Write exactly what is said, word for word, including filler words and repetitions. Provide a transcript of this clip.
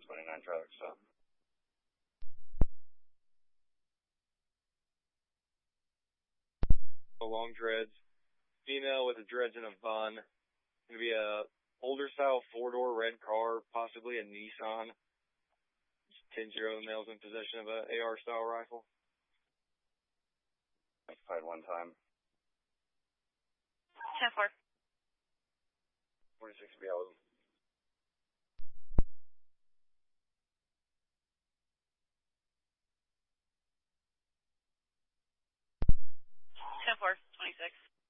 twenty-nine traffic stop. Long dreads. Female with the dreads in a bun. Gonna be a older style four-door red car, possibly a Nissan. ten zero males in possession of a A R style rifle. Occupied one time. ten four. forty-six will be out with them. ten four, twenty-six.